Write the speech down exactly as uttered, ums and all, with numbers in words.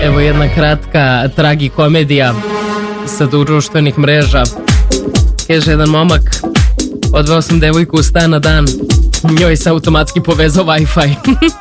Evo jedna kratka tragikomedija sa društvenih mreža. Kaže jedan momak, odveo sam devojku u stan na dan, njoj se automatski povezao Wi-Fi.